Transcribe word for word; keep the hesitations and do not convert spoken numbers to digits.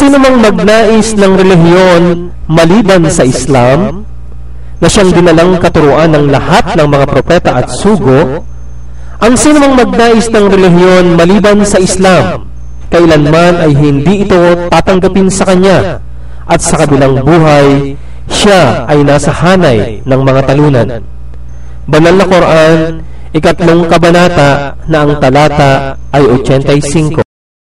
sino mang magnais ng relihiyon maliban sa Islam, na siyang dinalang katuruan ng lahat ng mga propeta at sugo, ang sino mang magnais ng relihiyon maliban sa Islam, kailanman ay hindi ito tatanggapin sa kanya, at sa kabilang buhay, siya ay nasa hanay ng mga talunan. Banal na Quran, ikatlong kabanata, na ang talata ay eighty-five.